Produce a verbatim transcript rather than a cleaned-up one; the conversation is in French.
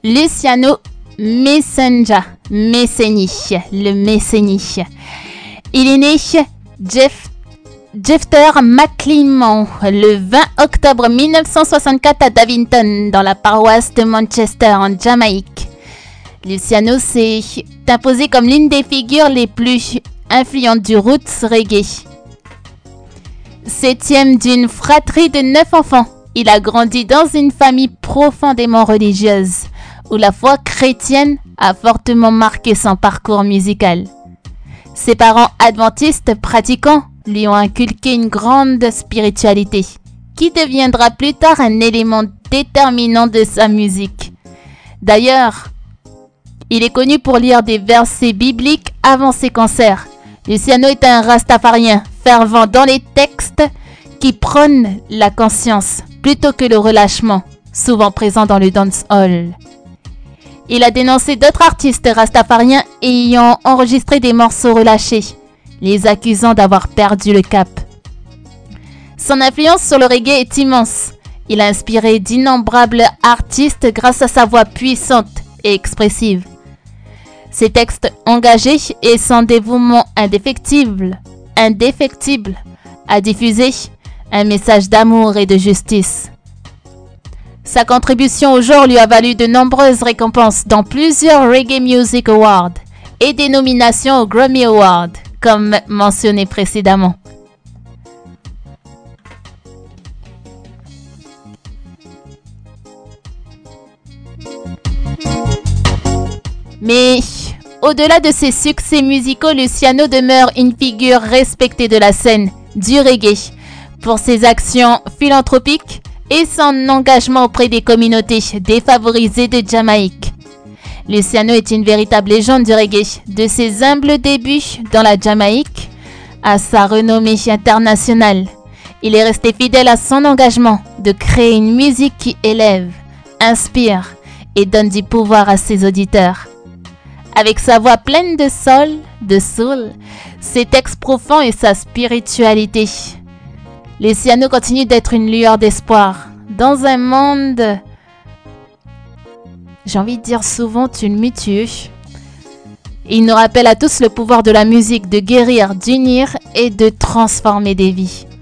Luciano Messenja, Messeni, le Messeni. Il est né Jeff, Jeffter McClymont le vingt octobre mille neuf cent soixante-quatre à Davington, dans la paroisse de Manchester, en Jamaïque. Luciano s'est imposé comme l'une des figures les plus influentes du roots reggae. Septième d'une fratrie de neuf enfants, il a grandi dans une famille profondément religieuse, où la foi chrétienne a fortement marqué son parcours musical. Ses parents adventistes pratiquants lui ont inculqué une grande spiritualité, qui deviendra plus tard un élément déterminant de sa musique. D'ailleurs, il est connu pour lire des versets bibliques avant ses concerts. Luciano est un rastafarien fervent dans les textes qui prônent la conscience plutôt que le relâchement, souvent présent dans le dancehall. Il a dénoncé d'autres artistes rastafariens ayant enregistré des morceaux relâchés, les accusant d'avoir perdu le cap. Son influence sur le reggae est immense. Il a inspiré d'innombrables artistes grâce à sa voix puissante et expressive. Ses textes engagés et son dévouement indéfectible, indéfectible a diffusé un message d'amour et de justice. Sa contribution au genre lui a valu de nombreuses récompenses dans plusieurs Reggae Music Awards et des nominations aux Grammy Awards, comme mentionné précédemment. Mais au-delà de ses succès musicaux, Luciano demeure une figure respectée de la scène du reggae pour ses actions philanthropiques et son engagement auprès des communautés défavorisées de Jamaïque. Luciano est une véritable légende du reggae, de ses humbles débuts dans la Jamaïque à sa renommée internationale. Il est resté fidèle à son engagement de créer une musique qui élève, inspire et donne du pouvoir à ses auditeurs. Avec sa voix pleine de soul, de soul, ses textes profonds et sa spiritualité, Luciano continue d'être une lueur d'espoir dans un monde, j'ai envie de dire souvent tumultueux. Il nous rappelle à tous le pouvoir de la musique de guérir, d'unir et de transformer des vies.